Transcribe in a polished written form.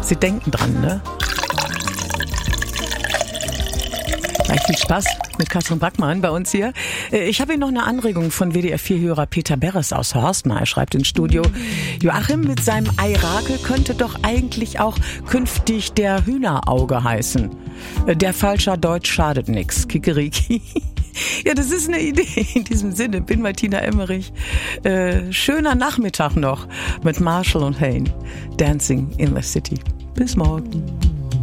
Sie denken dran, ne? Gleich viel Spaß mit Katrin Brackmann bei uns hier. Ich habe Ihnen noch eine Anregung von WDR4-Hörer Peter Beres aus Horstmar. Er schreibt ins Studio, Joachim mit seinem Eirakel könnte doch eigentlich auch künftig der Hühnerauge heißen. Der Falscher Deutsch schadet nix. Kikeriki. Ja, das ist eine Idee. In diesem Sinne, bin Martina Emmerich. Schöner Nachmittag noch mit Marshall und Hayne. Dancing in the City. Bis morgen.